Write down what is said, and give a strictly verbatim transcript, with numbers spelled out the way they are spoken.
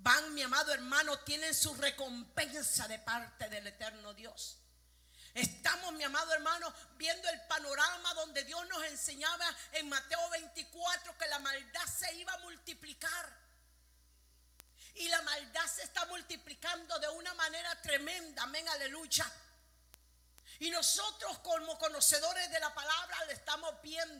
van, mi amado hermano, tienen su recompensa de parte del eterno Dios. Estamos, mi amado hermano, viendo el panorama donde Dios nos enseñaba en Mateo veinticuatro que la maldad se iba a multiplicar. Y la maldad se está multiplicando de una manera tremenda, amén, aleluya. Y nosotros como conocedores de la palabra le estamos viendo.